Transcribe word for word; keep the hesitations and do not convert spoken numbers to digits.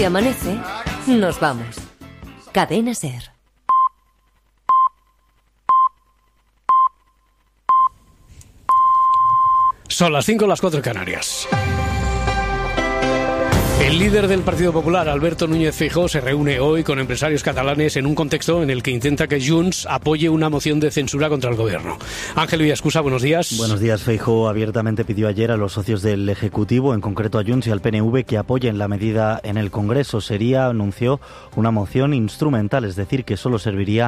Si amanece, nos vamos. Cadena SER. Son las cinco, las cuatro en Canarias. El líder del Partido Popular, Alberto Núñez Feijóo, se reúne hoy con empresarios catalanes en un contexto en el que intenta que Junts apoye una moción de censura contra el gobierno. Ángel Villascusa, buenos días. Buenos días. Feijóo abiertamente pidió ayer a los socios del Ejecutivo, en concreto a Junts y al P N V, que apoyen la medida en el Congreso. Sería, anunció, una moción instrumental, es decir, que solo serviría